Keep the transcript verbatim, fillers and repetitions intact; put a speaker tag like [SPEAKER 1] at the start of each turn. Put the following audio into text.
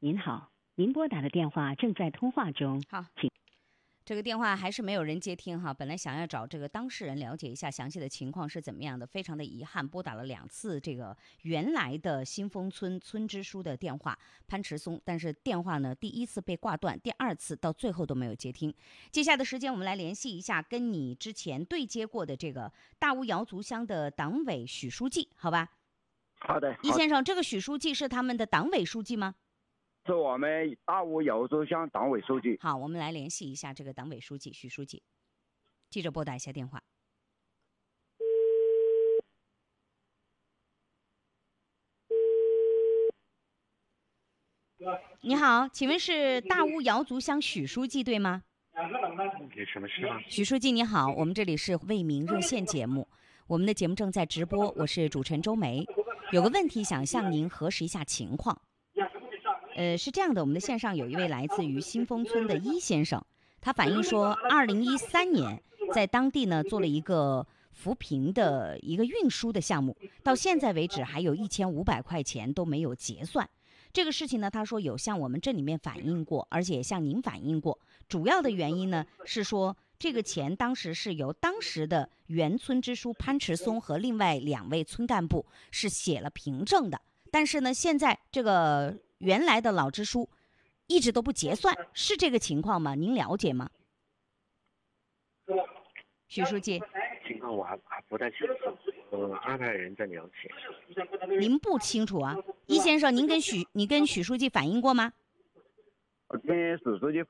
[SPEAKER 1] 您好，您拨打的电话正在通话中。
[SPEAKER 2] 好，
[SPEAKER 1] 请
[SPEAKER 2] 这个电话还是没有人接听哈。本来想要找这个当事人了解一下详细的情况是怎么样的，非常的遗憾，拨打了两次这个原来的新丰村村支书的电话潘池松，但是电话呢第一次被挂断，第二次到最后都没有接听。接下来的时间我们来联系一下跟你之前对接过的这个大屋瑶族乡的党委许书记，好吧？
[SPEAKER 3] 好的，
[SPEAKER 2] 易先生，这个许书记是他们的党委书记吗？
[SPEAKER 3] 是我们大屋瑶族乡党委书记。
[SPEAKER 2] 好，我们来联系一下这个党委书记许书记。记者拨打一下电话。你好，请问是大屋瑶族乡许书记对吗？
[SPEAKER 4] 有什么事吗？
[SPEAKER 2] 许书记你好，我们这里是为民热线节目，我们的节目正在直播，我是主持人周梅，有个问题想向您核实一下情况。呃，是这样的，我们的线上有一位来自于新丰村的伊先生，他反映说，二零一三年在当地呢做了一个扶贫的一个运输的项目，到现在为止还有一千五百块钱都没有结算。这个事情呢，他说有向我们这里面反映过，而且也向您反映过。主要的原因呢是说，这个钱当时是由当时的原村支书潘池松和另外两位村干部是写了凭证的，但是呢，现在这个原来的老支书一直都不结算，是这个情况吗？您了解吗？许书记，
[SPEAKER 4] 情况我还还不太清楚，呃，安排人在了解。
[SPEAKER 2] 您不清楚啊？易先生，您跟许你跟许书记反映过吗？
[SPEAKER 3] 跟许书记